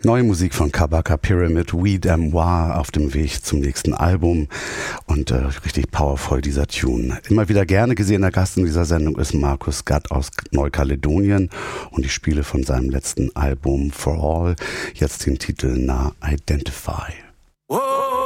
Neue Musik von Kabaka Pyramid, We Dem War auf dem Weg zum nächsten Album und richtig powervoll dieser Tune. Immer wieder gerne gesehener Gast in dieser Sendung ist Markus Gatt aus Neukaledonien und ich spiele von seinem letzten Album For All jetzt den Titel Na Identify. Whoa.